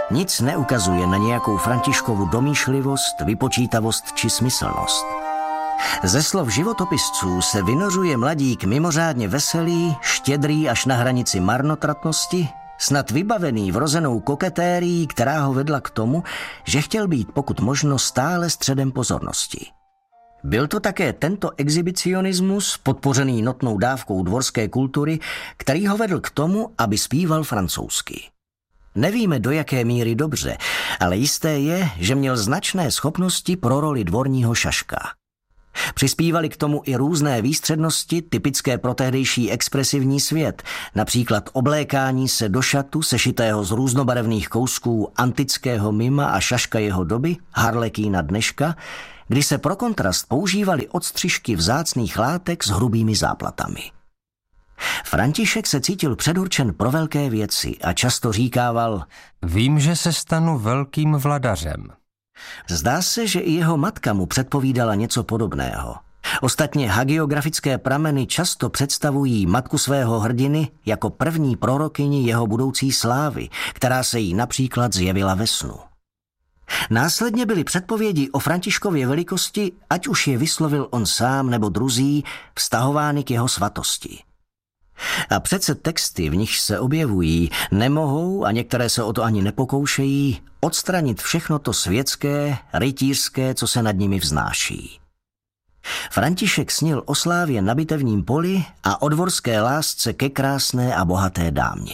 Nic neukazuje na nějakou Františkovu domýšlivost, vypočítavost či smyslnost. Ze slov životopisců se vynořuje mladík mimořádně veselý, štědrý až na hranici marnotratnosti, snad vybavený vrozenou koketérií, která ho vedla k tomu, že chtěl být pokud možno stále středem pozornosti. Byl to také tento exhibicionismus, podpořený notnou dávkou dvorské kultury, který ho vedl k tomu, aby zpíval francouzsky. Nevíme, do jaké míry dobře, ale jisté je, že měl značné schopnosti pro roli dvorního šaška. Přispívali k tomu i různé výstřednosti typické pro tehdejší expresivní svět, například oblékání se do šatu sešitého z různobarevných kousků antického mima a šaška jeho doby, harlekína dneška, kdy se pro kontrast používaly odstřižky vzácných látek s hrubými záplatami. František se cítil předurčen pro velké věci a často říkával: Vím, že se stanu velkým vladařem. Zdá se, že i jeho matka mu předpovídala něco podobného. Ostatně hagiografické prameny často představují matku svého hrdiny jako první prorokyni jeho budoucí slávy, která se jí například zjevila ve snu. Následně byly předpovědi o Františkově velikosti, ať už je vyslovil on sám nebo druzí, vztahovány k jeho svatosti. A přece texty, v nichž se objevují, nemohou, a některé se o to ani nepokoušejí, odstranit všechno to světské, rytířské, co se nad nimi vznáší. František snil o slávě na bitevním poli a o dvorské lásce ke krásné a bohaté dámě.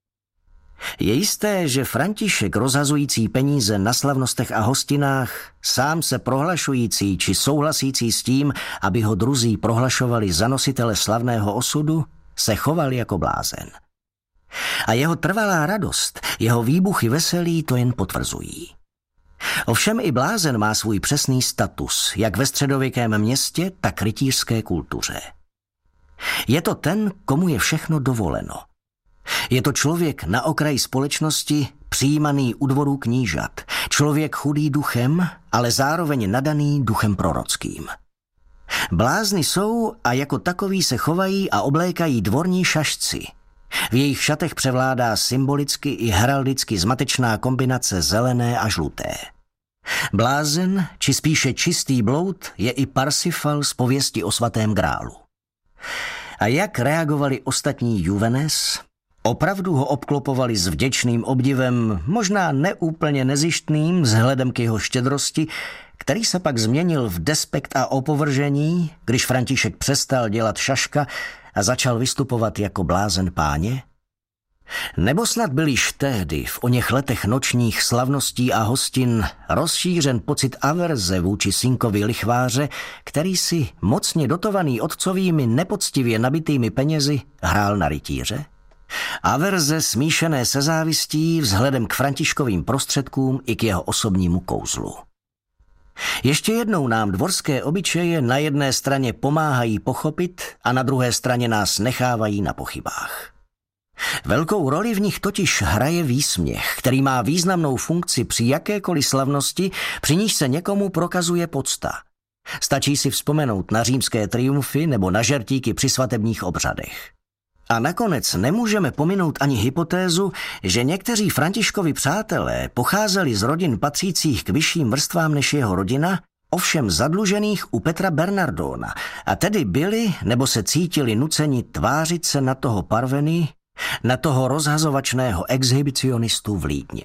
Je jisté, že František rozhazující peníze na slavnostech a hostinách, sám se prohlašující či souhlasící s tím, aby ho druzí prohlašovali za nositele slavného osudu, se choval jako blázen. A jeho trvalá radost, jeho výbuchy veselí to jen potvrzují. Ovšem i blázen má svůj přesný status, jak ve středověkém městě, tak rytířské kultuře. Je to ten, komu je všechno dovoleno. Je to člověk na okraji společnosti, přijímaný u dvorů knížat, člověk chudý duchem, ale zároveň nadaný duchem prorockým. Blázni jsou a jako takoví se chovají a oblékají dvorní šašci. V jejich šatech převládá symbolicky i heraldicky zmatečná kombinace zelené a žluté. Blázen, či spíše čistý bloud, je i Parsifal z pověsti o svatém grálu. A jak reagovali ostatní Juvenes? Opravdu ho obklopovali s vděčným obdivem, možná neúplně nezištným vzhledem k jeho štědrosti, který se pak změnil v despekt a opovržení, když František přestal dělat šaška a začal vystupovat jako blázen páně? Nebo snad byl již tehdy, v oněch letech nočních slavností a hostin, rozšířen pocit averze vůči synkovi lichváře, který si, mocně dotovaný otcovými nepoctivě nabitými penězi, hrál na rytíře? Averze smíšené se závistí vzhledem k Františkovým prostředkům i k jeho osobnímu kouzlu. Ještě jednou nám dvorské obyčeje na jedné straně pomáhají pochopit a na druhé straně nás nechávají na pochybách. Velkou roli v nich totiž hraje výsměch, který má významnou funkci při jakékoliv slavnosti, při níž se někomu prokazuje pocta. Stačí si vzpomenout na římské triumfy nebo na žertíky při svatebních obřadech. A nakonec nemůžeme pominout ani hypotézu, že někteří Františkovi přátelé pocházeli z rodin patřících k vyšším vrstvám než jeho rodina, ovšem zadlužených u Petra Bernardona, a tedy byli nebo se cítili nuceni tvářit se na toho Parveny, na toho rozhazovačného exhibicionistu v Lídně.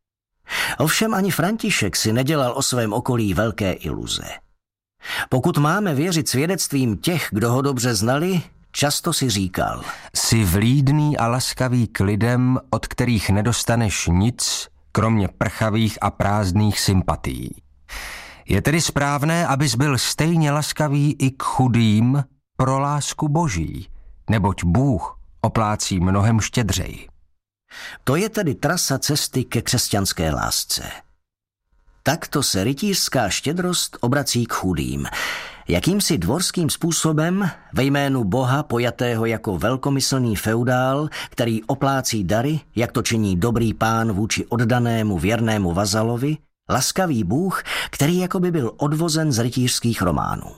Ovšem ani František si nedělal o svém okolí velké iluze. Pokud máme věřit svědectvím těch, kdo ho dobře znali, často si říkal: Jsi vlídný a laskavý k lidem, od kterých nedostaneš nic, kromě prchavých a prázdných sympatií. Je tedy správné, abys byl stejně laskavý i k chudým pro lásku Boží, neboť Bůh oplácí mnohem štědřeji. To je tedy trasa cesty ke křesťanské lásce. Takto se rytířská štědrost obrací k chudým, jakýmsi dvorským způsobem ve jménu Boha pojatého jako velkomyslný feudál, který oplácí dary, jak to činí dobrý pán vůči oddanému věrnému vazalovi, laskavý Bůh, který jakoby byl odvozen z rytířských románů.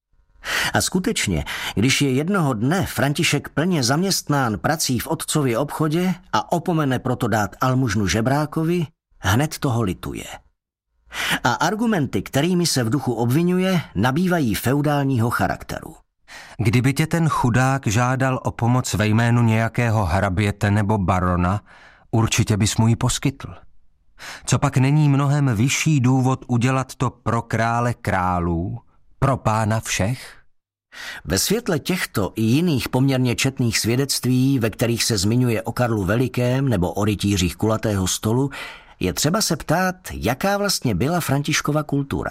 A skutečně, když je jednoho dne František plně zaměstnán prací v otcově obchodě a opomene proto dát almužnu žebrákovi, hned toho lituje. A argumenty, kterými se v duchu obvinuje, nabývají feudálního charakteru. Kdyby tě ten chudák žádal o pomoc ve jménu nějakého hraběte nebo barona, určitě bys mu ji poskytl. Co pak není mnohem vyšší důvod udělat to pro krále králů, pro pána všech? Ve světle těchto i jiných poměrně četných svědectví, ve kterých se zmiňuje o Karlu Velikém nebo o rytířích kulatého stolu, je třeba se ptát, jaká vlastně byla Františkova kultura.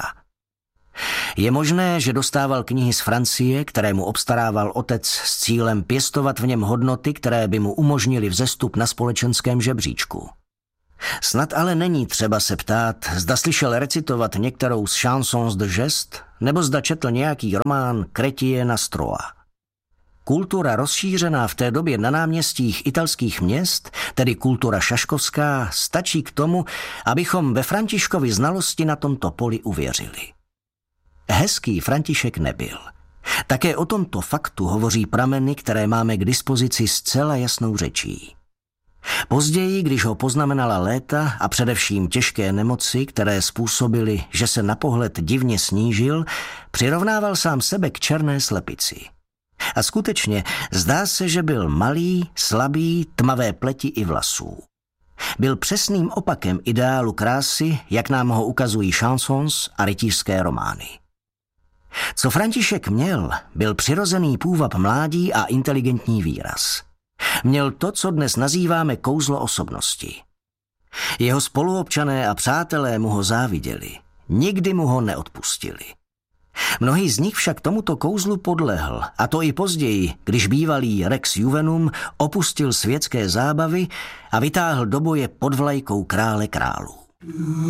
Je možné, že dostával knihy z Francie, které mu obstarával otec s cílem pěstovat v něm hodnoty, které by mu umožnily vzestup na společenském žebříčku. Snad ale není třeba se ptát, zda slyšel recitovat některou z chansons de geste, nebo zda četl nějaký román Chrétien na Stroa. Kultura rozšířená v té době na náměstích italských měst, tedy kultura šaškovská, stačí k tomu, abychom ve Františkovi znalosti na tomto poli uvěřili. Hezký František nebyl. Také o tomto faktu hovoří prameny, které máme k dispozici zcela jasnou řečí. Později, když ho poznamenala léta a především těžké nemoci, které způsobily, že se na pohled divně snížil, přirovnával sám sebe k černé slepici. A skutečně zdá se, že byl malý, slabý, tmavé pleti i vlasů. Byl přesným opakem ideálu krásy, jak nám ho ukazují chansons a rytířské romány. Co František měl, byl přirozený půvab mládí a inteligentní výraz. Měl to, co dnes nazýváme kouzlo osobnosti. Jeho spoluobčané a přátelé mu ho záviděli. Nikdy mu ho neodpustili. Mnohý z nich však tomuto kouzlu podlehl, a to i později, když bývalý Rex Juvenum opustil světské zábavy a vytáhl do boje pod vlajkou krále králů.